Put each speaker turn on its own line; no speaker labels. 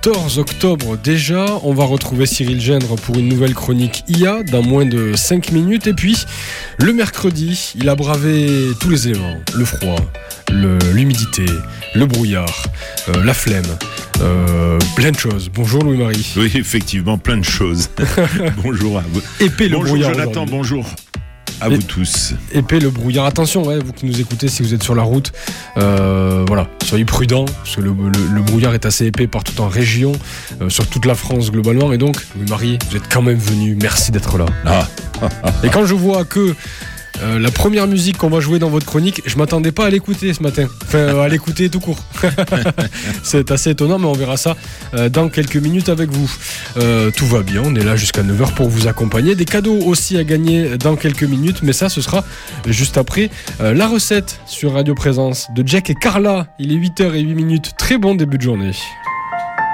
14 octobre déjà, on va retrouver Cyril Gendre pour une nouvelle chronique IA dans moins de 5 minutes. Et puis, le mercredi, il a bravé tous les éléments. Le froid, l'humidité, le brouillard, la flemme, plein de choses. Bonjour Louis-Marie.
Oui, effectivement, plein de choses. Bonjour à vous.
Épais le
bonjour
brouillard.
Jonathan, bonjour à vous tous.
Épais le brouillard. Attention, vous qui nous écoutez, si vous êtes sur la route, voilà, soyez prudents, parce que le brouillard est assez épais partout en région, sur toute la France globalement. Et donc, Louis-Marie, vous êtes quand même venu. Merci d'être là. Et quand je vois que la première musique qu'on va jouer dans votre chronique, je m'attendais pas à l'écouter ce matin. Enfin, à l'écouter tout court. C'est assez étonnant, mais on verra ça dans quelques minutes avec vous. Tout va bien, on est là jusqu'à 9h pour vous accompagner. Des cadeaux aussi à gagner dans quelques minutes, mais ça, ce sera juste après la recette sur Radio Présence de Jack et Carla. Il est 8h08. Très bon début de journée.